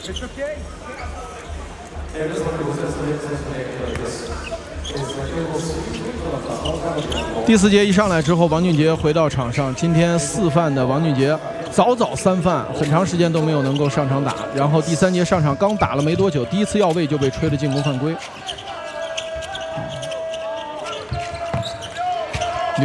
第4节一上来之后，王俊杰回到场上。今天4犯的王俊杰，早3犯，很长时间都没有能够上场打。然后第3节上场刚打了没多久，第1次要位就被吹了进攻犯规。